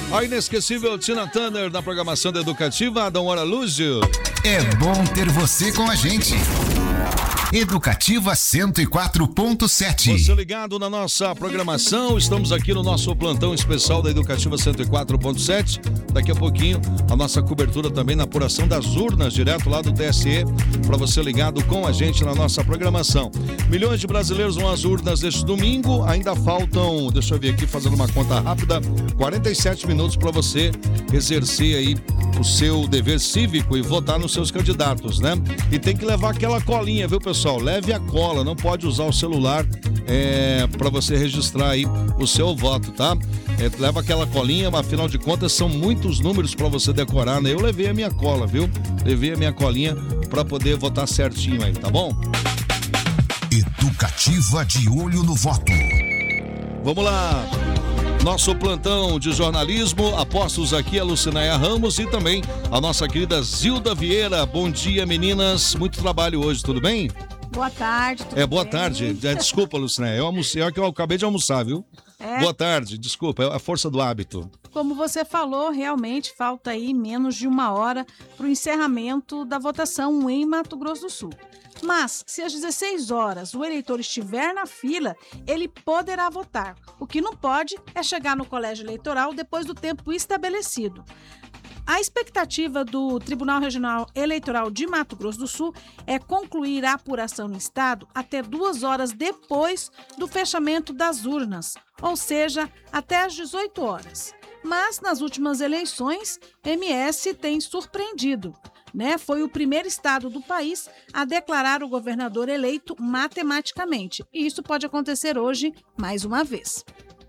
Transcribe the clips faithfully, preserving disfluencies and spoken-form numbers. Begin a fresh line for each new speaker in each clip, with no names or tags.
A inesquecível Tina Turner na programação da Educativa, Don't Wanna Lose You.
É bom ter você com a gente. Educativa cento e quatro ponto sete.
Você ligado na nossa programação, estamos aqui no nosso plantão especial da Educativa cento e quatro ponto sete. Daqui a pouquinho, a nossa cobertura também na apuração das urnas, direto lá do T S E, para você ligado com a gente na nossa programação. Milhões de brasileiros vão às urnas neste domingo, ainda faltam, deixa eu ver aqui, fazendo uma conta rápida, quarenta e sete minutos para você exercer aí o seu dever cívico e votar nos seus candidatos, né? E tem que levar aquela colinha, viu, pessoal? Leve a cola, não pode usar o celular é, para você registrar aí o seu voto, tá? É, leva aquela colinha, afinal de contas são muitos números para você decorar, né? Eu levei a minha cola, viu? Levei a minha colinha para poder votar certinho aí, tá bom?
Educativa de olho no voto.
Vamos lá. Nosso plantão de jornalismo, apostos aqui a Lucinéia Ramos e também a nossa querida Zilda Vieira. Bom dia, meninas. Muito trabalho hoje, tudo bem?
Boa tarde. Tudo
é, boa
bem?
tarde. É, desculpa, Lucinéia. Eu almocei, é que eu acabei de almoçar, viu?
É.
Boa tarde, desculpa, é a força do hábito.
Como você falou, realmente falta aí menos de uma hora para o encerramento da votação em Mato Grosso do Sul. Mas, se às dezesseis horas o eleitor estiver na fila, ele poderá votar. O que não pode é chegar no colégio eleitoral depois do tempo estabelecido. A expectativa do Tribunal Regional Eleitoral de Mato Grosso do Sul é concluir a apuração no estado até duas horas depois do fechamento das urnas, ou seja, até às dezoito horas. Mas, nas últimas eleições, M S tem surpreendido. Né? Foi o primeiro estado do país a declarar o governador eleito matematicamente. E isso pode acontecer hoje mais uma vez.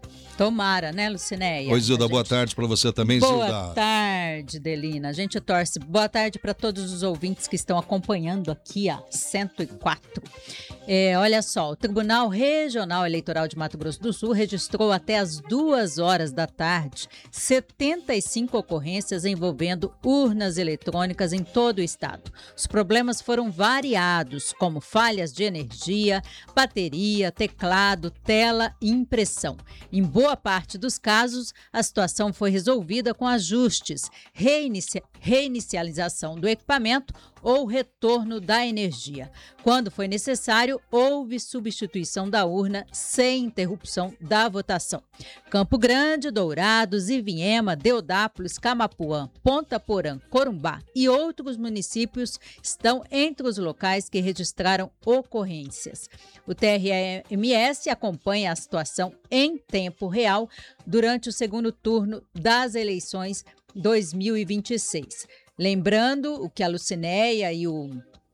Tomara, né, Lucinéia?
Oi, Zilda,
gente...
boa tarde para você também,
boa
Zilda.
Boa tarde, Delina. A gente torce. Boa tarde para todos os ouvintes que estão acompanhando aqui a cento e quatro. É, olha só, o Tribunal Regional Eleitoral de Mato Grosso do Sul registrou até as duas horas da tarde setenta e cinco ocorrências envolvendo urnas eletrônicas em todo o estado. Os problemas foram variados, como falhas de energia, bateria, teclado, tela e impressão. Em boa parte dos casos, a situação foi resolvida com ajustes, reinicia- reinicialização do equipamento ou retorno da energia. Quando foi necessário, houve substituição da urna sem interrupção da votação. Campo Grande, Dourados, Ivinhema, Deodápolis, Camapuã, Ponta Porã, Corumbá e outros municípios estão entre os locais que registraram ocorrências. O T R M S acompanha a situação em tempo real durante o segundo turno das eleições dois mil e vinte e seis. Lembrando o que a Lucinéia e o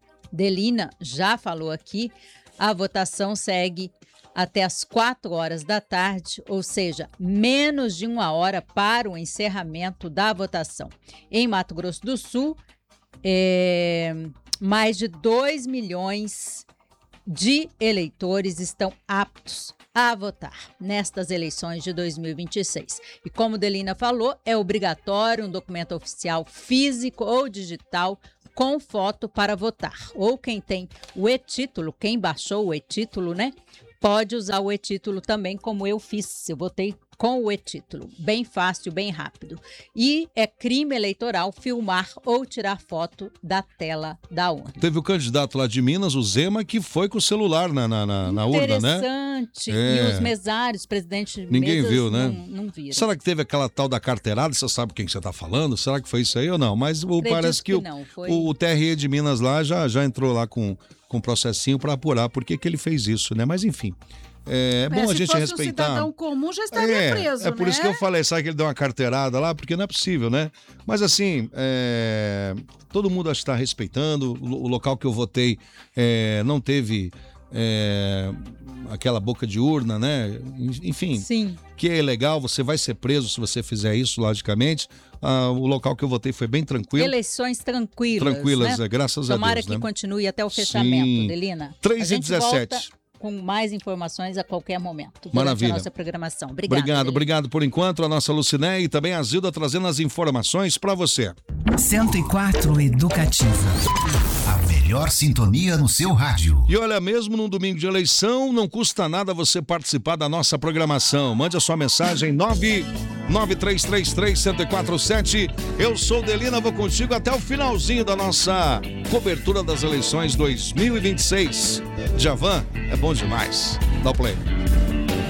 Delina já falou aqui, a votação segue até as quatro horas da tarde, ou seja, menos de uma hora para o encerramento da votação. Em Mato Grosso do Sul, é, mais de dois milhões de eleitores estão aptos a votar nestas eleições de dois mil e vinte e seis. E como Delina falou, é obrigatório um documento oficial físico ou digital com foto para votar. Ou quem tem o e-título, quem baixou o e-título, né? Pode usar o e-título também, como eu fiz. Eu votei com o e-título. Bem fácil, bem rápido. E é crime eleitoral filmar ou tirar foto da tela da urna.
Teve o candidato lá de Minas, o Zema, que foi com o celular na, na, na, na urna, né?
Interessante.
É.
E os mesários, presidente de
Ninguém
mesas,
viu, né?
Não, não viram.
Será que teve aquela tal da carteirada? Você sabe quem que você está falando? Será que foi isso aí ou não? Mas o, parece que,
que
o,
não, foi...
o T R E de Minas lá já, já entrou lá com, com um processinho para apurar por que que ele fez isso, né? Mas enfim... É bom
é,
a gente
fosse
respeitar.
Um cidadão comum já estaria
é,
preso,
É por
né?
isso que eu falei, sabe que ele deu uma carteirada lá? Porque não é possível, né? Mas assim, é, todo mundo acho que está respeitando. O, o local que eu votei é, não teve é, aquela boca de urna, né? Enfim,
Sim.
Que é ilegal, você vai ser preso se você fizer isso, logicamente. Ah, o local que eu votei foi bem tranquilo.
Eleições tranquilas,
Tranquilas,
né?
é, graças
Tomara
a Deus.
Tomara que
né?
continue até o fechamento,
Sim.
Delina.
três e dezessete.
Volta com mais informações a qualquer momento.
Maravilha.
A nossa programação. Obrigado.
Obrigado,
Delina.
obrigado por enquanto. A nossa Lucinéia e também a Zilda trazendo as informações para você.
cento e quatro Educativa. A melhor sintonia no seu rádio.
E olha, mesmo num domingo de eleição, não custa nada você participar da nossa programação. Mande a sua mensagem nove nove três três três, um zero quatro sete. Eu sou Delina, vou contigo até o finalzinho da nossa cobertura das eleições dois mil e vinte e seis. Djavan é bom demais. Dá o play.